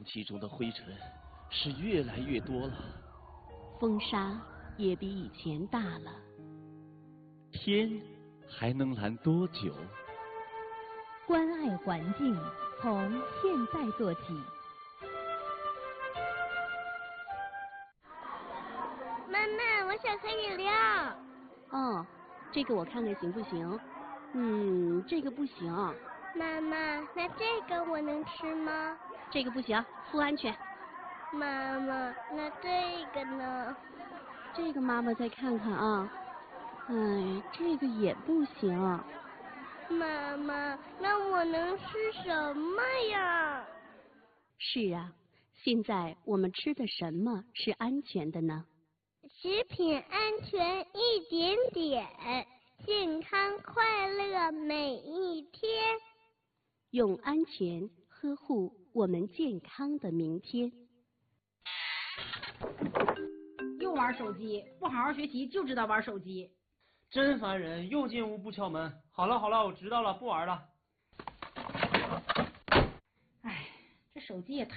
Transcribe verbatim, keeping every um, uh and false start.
气中的灰尘是越来越多了， 风沙也比以前大了。 天还能蓝多久？ 关爱环境，从现在做起。 妈妈，我想喝饮料。 哦，这个我看看行不行？嗯，这个不行。 妈妈，那这个我能吃吗？ 这个不行，不安全。 妈妈，那这个呢？ 这个妈妈再看看啊。哎，这个也不行。 妈妈，那我能吃什么呀？ 是啊，现在我们吃的什么是安全的呢？ 食品安全一点点，健康快乐每一天。 用安全呵护我们健康的明天。 又玩手机，不好好学习就知道玩手机， 真烦人！又进屋不敲门。好了好了，我知道了，不玩了。 哎，这手机也太